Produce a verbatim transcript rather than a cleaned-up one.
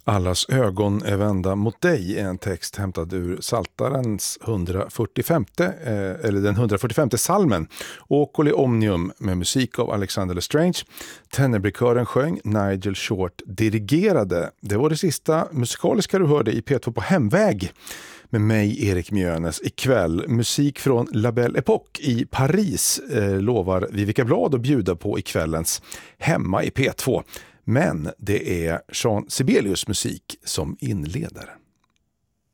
Allas ögon är vända mot dig är en text hämtad ur Psaltarens hundrafyrtiofemte, eh, eller den hundrafyrtiofemte salmen. Oculi Omnium med musik av Alexander Lestrange. Tenebrickören sjöng, Nigel Short dirigerade. Det var det sista musikaliska du hörde i P två på Hemväg. Med mig, Erik Mjönes, ikväll. Musik från La Belle Époque i Paris eh, lovar Vivica Blad att bjuda på ikvällens Hemma i P två. Men det är Jean Sibelius musik som inleder.